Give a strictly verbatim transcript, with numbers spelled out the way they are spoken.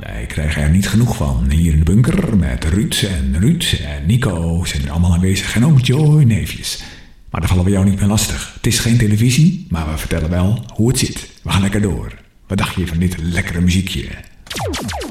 Wij krijgen er niet genoeg van. Hier in de bunker met Ruud en Ruud en Nico zijn er allemaal aanwezig. En ook Joy neefjes. Maar dat vallen we jou niet meer lastig. Het is geen televisie, maar we vertellen wel hoe het zit. We gaan lekker door. Wat dacht je van dit lekkere muziekje?